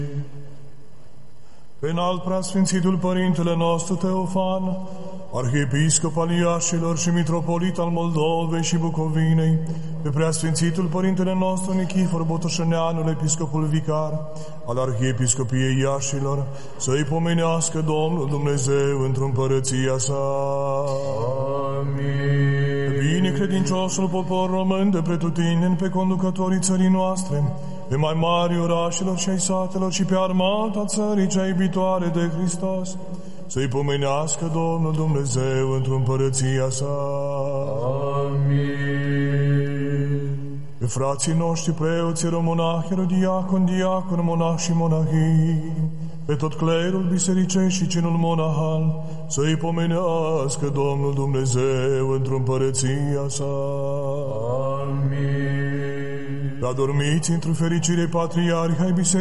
Pe înalt preasfințitul Părintele nostru Teofan, Arhiepiscop al Iașilor și Mitropolit al Moldovei și Bucovinei, pe preasfințitul Părintele nostru Nichifor Botoșăneanul, Episcopul Vicar al Arhiepiscopiei Iașilor, să-i pomenească Domnul Dumnezeu într-o împărăția sa. Amin. Bine credinciosul popor român de pretutindeni, pe conducătorii țării noastre, pe mai mari orașelor și ai satelor și pe armata țării cea iubitoare de Hristos, să-i pomenească Domnul Dumnezeu într-o împărăția sa. Amin. Pe frații noștri preoți, eromonahi, erodiacon, diacon, monah și monahii, pe tot clerul bisericesc și cinul monahal, să-i pomenească Domnul Dumnezeu într-o împărăția sa. Amin. Pe adormiți într-o fericire patriarhi ai bisericii,